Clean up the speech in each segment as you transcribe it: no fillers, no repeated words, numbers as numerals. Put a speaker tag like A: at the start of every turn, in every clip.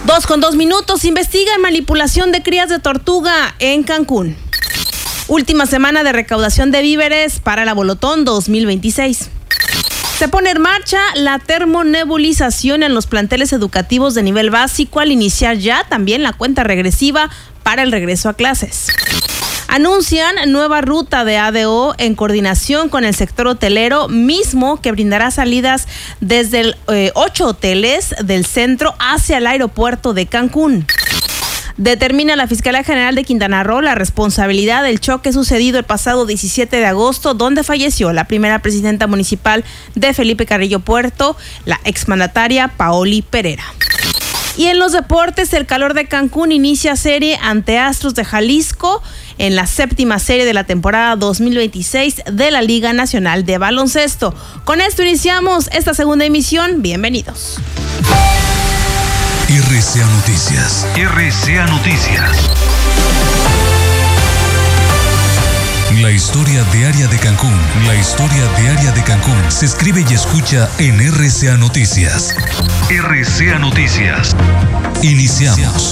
A: 2:02. Investigan manipulación de crías de tortuga en Cancún. Última semana de recaudación de víveres para la Bolotón 2026. Se pone en marcha la termonebulización en los planteles educativos de nivel básico al iniciar ya también la cuenta regresiva para el regreso a clases. Anuncian nueva ruta de ADO en coordinación con el sector hotelero, mismo que brindará salidas desde 8 hoteles del centro hacia el aeropuerto de Cancún. Determina la Fiscalía General de Quintana Roo la responsabilidad del choque sucedido el pasado 17 de agosto, donde falleció la primera presidenta municipal de Felipe Carrillo Puerto, la exmandataria Paoli Pereira. Y en los deportes, el calor de Cancún inicia serie ante Astros de Jalisco en la 7ª serie de la temporada 2026 de la Liga Nacional de Baloncesto. Con esto iniciamos esta segunda emisión. Bienvenidos.
B: RCA Noticias. RCA Noticias. La historia diaria de Cancún. La historia diaria de Cancún se escribe y escucha en RCA Noticias. RCA Noticias. Iniciamos.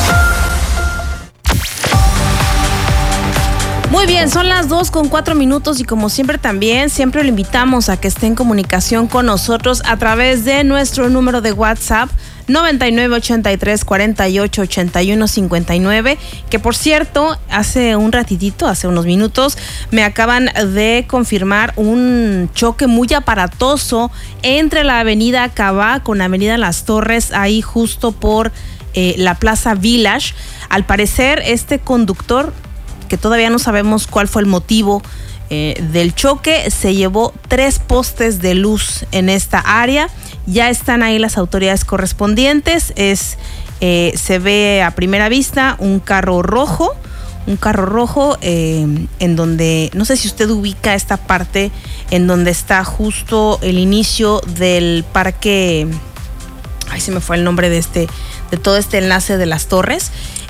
A: Muy bien, son las 2:04 y como siempre lo invitamos a que esté en comunicación con nosotros a través de nuestro número de WhatsApp 9983488159, que por cierto, hace unos minutos, me acaban de confirmar un choque muy aparatoso entre la avenida Cabá con la avenida Las Torres, ahí justo por la Plaza Village. Al parecer, este conductor, que todavía no sabemos cuál fue el motivo del choque, se llevó 3 postes de luz en esta área. Ya están ahí las autoridades correspondientes. Se ve a primera vista un carro rojo en donde, no sé si usted ubica esta parte en donde está justo el inicio del parque. Ay, se me fue el nombre de todo este enlace de Las Torres.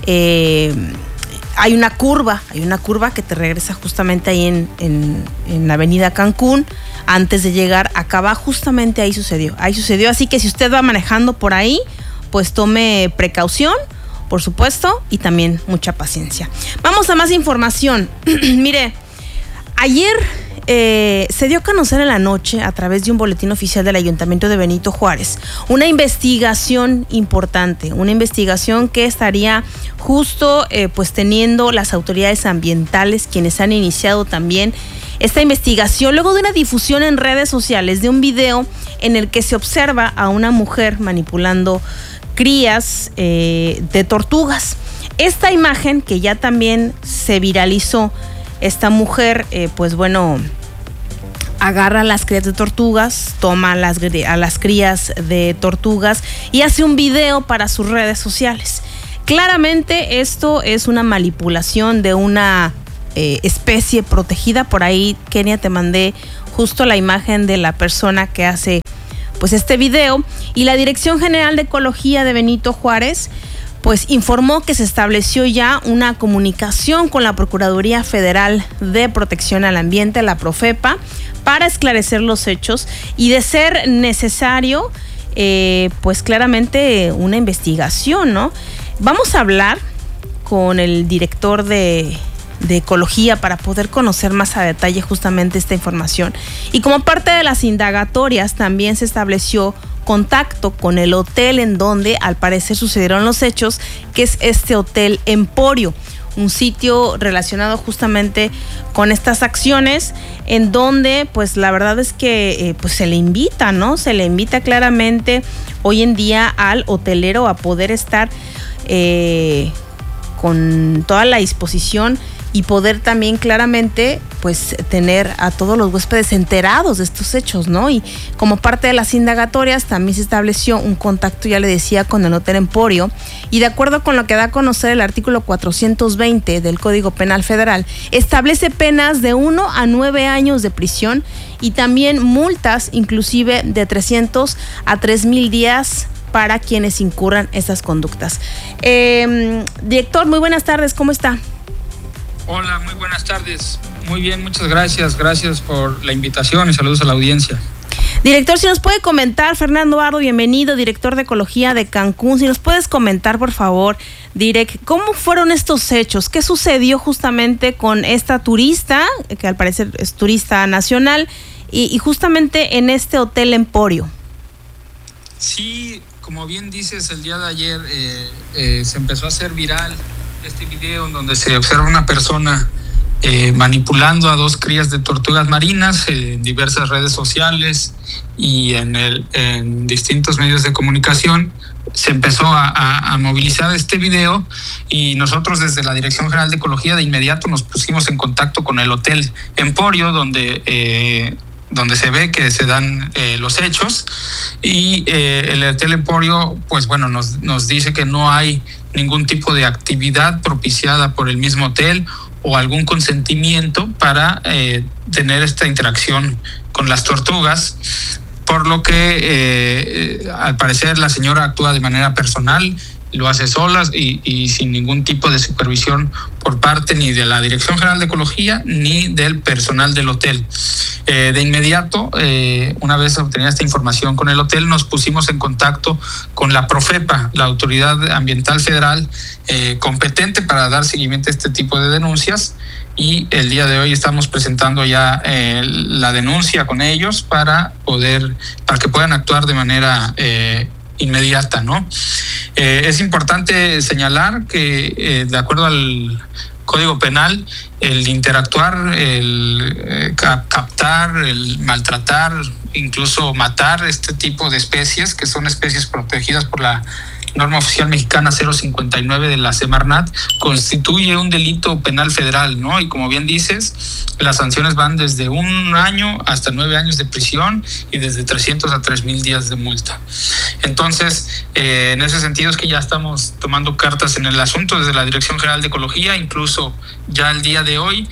A: Hay una curva que te regresa justamente ahí en la avenida Cancún, antes de llegar acá, justamente ahí sucedió, así que si usted va manejando por ahí, pues tome precaución, por supuesto, y también mucha paciencia. Vamos a más información. Mire, ayer se dio a conocer en la noche, a través de un boletín oficial del Ayuntamiento de Benito Juárez, una investigación importante, una investigación que estaría justo pues teniendo las autoridades ambientales, quienes han iniciado también esta investigación luego de una difusión en redes sociales de un video en el que se observa a una mujer manipulando crías de tortugas. Esta imagen, que ya también se viralizó, esta mujer, agarra a las crías de tortugas, toma a las crías de tortugas y hace un video para sus redes sociales. Claramente esto es una manipulación de una especie protegida. Por ahí, Kenia, te mandé justo la imagen de la persona que hace pues este video. Y la Dirección General de Ecología de Benito Juárez pues informó que se estableció ya una comunicación con la Procuraduría Federal de Protección al Ambiente, la Profepa, para esclarecer los hechos y, de ser necesario, pues claramente una investigación, ¿no? Vamos a hablar con el director de Ecología para poder conocer más a detalle justamente esta información. Y como parte de las indagatorias también se estableció contacto con el hotel en donde al parecer sucedieron los hechos, que es este Hotel Emporio, un sitio relacionado justamente con estas acciones, en donde pues la verdad es que pues se le invita, ¿no? Se le invita claramente hoy en día al hotelero a poder estar con toda la disposición y poder también claramente pues tener a todos los huéspedes enterados de estos hechos, ¿no? Y como parte de las indagatorias también se estableció un contacto, ya le decía, con el Hotel Emporio, y de acuerdo con lo que da a conocer el artículo 420 del Código Penal Federal, establece penas de 1 a 9 años de prisión y también multas inclusive de 300 a 3,000 días para quienes incurran estas conductas. Director, muy buenas tardes, ¿cómo está?
C: Hola, muy buenas tardes. Muy bien, muchas gracias. Gracias por la invitación y saludos a la audiencia.
A: Director, si nos puede comentar, Fernando Ardo, bienvenido, director de Ecología de Cancún, si nos puedes comentar, por favor, Direct, ¿cómo fueron estos hechos? ¿Qué sucedió justamente con esta turista, que al parecer es turista nacional, y justamente en este Hotel Emporio?
C: Sí, como bien dices, el día de ayer se empezó a hacer viral este video en donde se observa una persona manipulando a 2 crías de tortugas marinas en diversas redes sociales y en distintos medios de comunicación. Se empezó a movilizar este video y nosotros desde la Dirección General de Ecología de inmediato nos pusimos en contacto con el Hotel Emporio, donde se ve que se dan los hechos, y el Hotel Emporio, pues bueno, nos dice que no hay ningún tipo de actividad propiciada por el mismo hotel o algún consentimiento para tener esta interacción con las tortugas, por lo que al parecer la señora actúa de manera personal, lo hace sola y sin ningún tipo de supervisión por parte ni de la Dirección General de Ecología ni del personal del hotel. De inmediato, una vez obtenida esta información con el hotel, nos pusimos en contacto con la Profepa, la Autoridad Ambiental Federal, competente para dar seguimiento a este tipo de denuncias, y el día de hoy estamos presentando ya la denuncia con ellos para que puedan actuar de manera inmediata, ¿no? Es importante señalar que de acuerdo al Código Penal, el interactuar, el captar, el maltratar, incluso matar este tipo de especies, que son especies protegidas por la norma oficial mexicana 059 de la Semarnat, constituye un delito penal federal, ¿no? Y como bien dices, las sanciones van desde 1 año hasta 9 años de prisión y desde 300 a 3,000 días de multa. Entonces, en ese sentido es que ya estamos tomando cartas en el asunto desde la Dirección General de Ecología. Incluso ya el día de hoy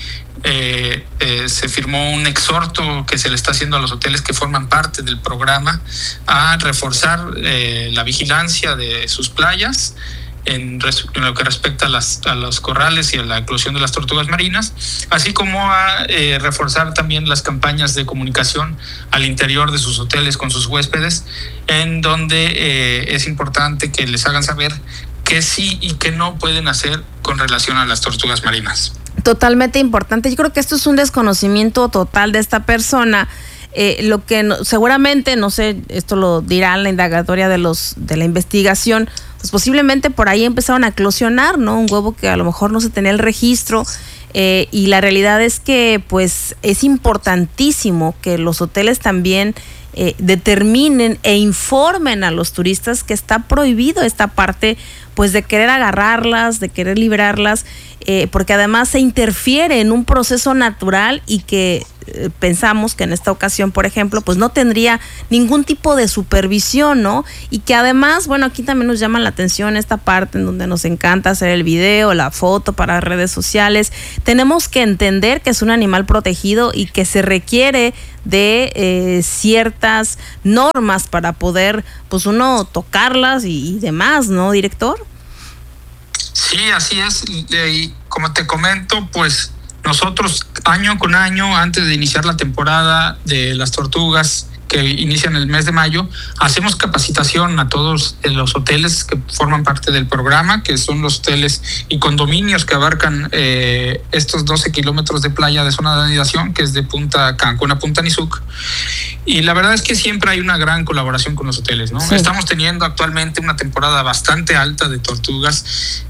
C: se firmó un exhorto que se le está haciendo a los hoteles que forman parte del programa a reforzar la vigilancia de sus playas en lo que respecta a los corrales y a la eclosión de las tortugas marinas, así como a reforzar también las campañas de comunicación al interior de sus hoteles con sus huéspedes, en donde es importante que les hagan saber qué sí y qué no pueden hacer con relación a las tortugas marinas.
A: Totalmente importante. Yo creo que esto es un desconocimiento total de esta persona. Lo que seguramente, no sé, esto lo dirá la indagatoria de la investigación, pues posiblemente por ahí empezaron a eclosionar, ¿no? Un huevo que a lo mejor no se tenía el registro, y la realidad es que pues es importantísimo que los hoteles también determinen e informen a los turistas que está prohibido esta parte, pues de querer agarrarlas, de querer liberarlas, porque además se interfiere en un proceso natural y que pensamos que en esta ocasión, por ejemplo, pues no tendría ningún tipo de supervisión, ¿no? Y que además, bueno, aquí también nos llama la atención esta parte en donde nos encanta hacer el video, la foto para redes sociales. Tenemos que entender que es un animal protegido y que se requiere de ciertas normas para poder, pues uno tocarlas y demás, ¿no, director?
C: Sí, así es. Y como te comento, pues nosotros año con año, antes de iniciar la temporada de las tortugas que inician el mes de mayo, hacemos capacitación a todos los hoteles que forman parte del programa, que son los hoteles y condominios que abarcan estos 12 kilómetros de playa de zona de anidación, que es de Punta Cancún a Punta Nizuc. Y la verdad es que siempre hay una gran colaboración con los hoteles, ¿no? Sí. Estamos teniendo actualmente una temporada bastante alta de tortugas.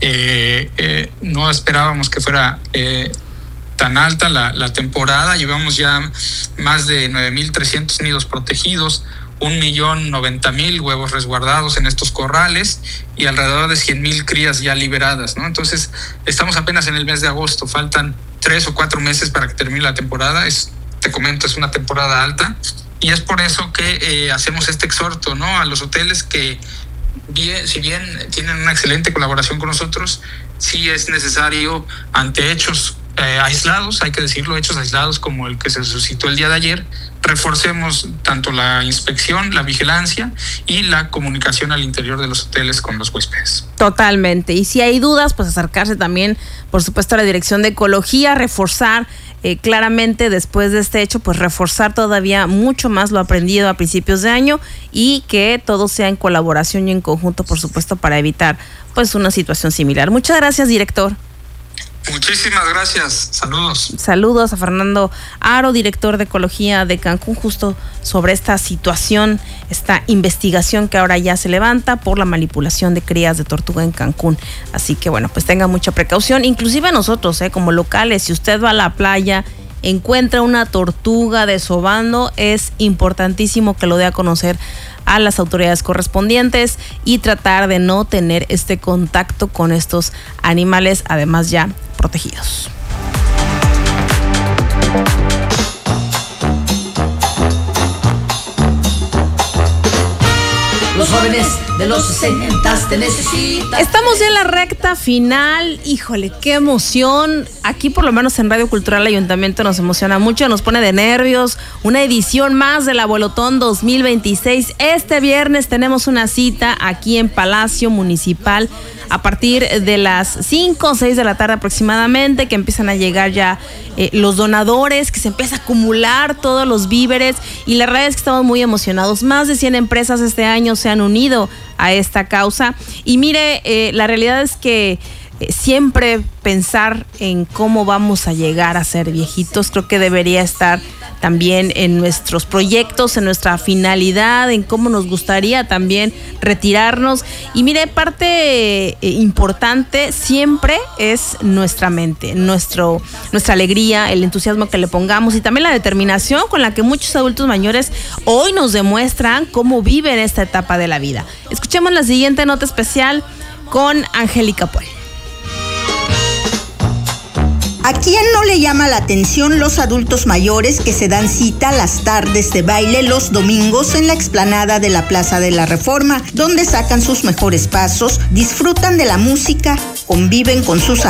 C: No esperábamos que fuera tan alta la temporada. Llevamos ya más de 9,300 nidos protegidos, 1,090,000 huevos resguardados en estos corrales y alrededor de 100,000 crías ya liberadas, ¿no? Entonces, estamos apenas en el mes de agosto, faltan 3 o 4 meses para que termine la temporada. Te comento, es una temporada alta y es por eso que hacemos este exhorto, ¿no? A los hoteles que, si bien tienen una excelente colaboración con nosotros, sí es necesario, ante hechos aislados, hay que decirlo, hechos aislados como el que se suscitó el día de ayer, reforcemos tanto la inspección, la vigilancia y la comunicación al interior de los hoteles con los huéspedes.
A: Totalmente. Y si hay dudas, pues acercarse también, por supuesto, a la Dirección de Ecología, reforzar claramente después de este hecho, pues reforzar todavía mucho más lo aprendido a principios de año y que todo sea en colaboración y en conjunto, por supuesto, para evitar pues una situación similar. Muchas gracias, director.
C: Muchísimas gracias. Saludos.
A: Saludos a Fernando Haro, director de Ecología de Cancún, justo sobre esta situación, esta investigación que ahora ya se levanta por la manipulación de crías de tortuga en Cancún. Así que bueno, pues tenga mucha precaución, inclusive nosotros, como locales, si usted va a la playa, encuentra una tortuga desobando, es importantísimo que lo dé a conocer a las autoridades correspondientes y tratar de no tener este contacto con estos animales, además ya protegidos.
D: Los jóvenes de los 60 te necesitan.
A: Estamos ya en la recta final. Híjole, qué emoción. Aquí por lo menos en Radio Cultural Ayuntamiento nos emociona mucho, nos pone de nervios. Una edición más del Abuelotón 2026. Este viernes tenemos una cita aquí en Palacio Municipal a partir de las 5 o 6 de la tarde aproximadamente, que empiezan a llegar ya los donadores, que se empieza a acumular todos los víveres, y la verdad es que estamos muy emocionados. Más de 100 empresas este año se han unido a esta causa, y mire, la realidad es que siempre pensar en cómo vamos a llegar a ser viejitos creo que debería estar también en nuestros proyectos, en nuestra finalidad, en cómo nos gustaría también retirarnos. Y mire, parte importante siempre es nuestra mente, nuestra alegría, el entusiasmo que le pongamos y también la determinación con la que muchos adultos mayores hoy nos demuestran cómo viven esta etapa de la vida. Escuchemos la siguiente nota especial con Angélica Puel.
E: ¿A quién no le llama la atención los adultos mayores que se dan cita las tardes de baile los domingos en la explanada de la Plaza de la Reforma, donde sacan sus mejores pasos, disfrutan de la música, conviven con sus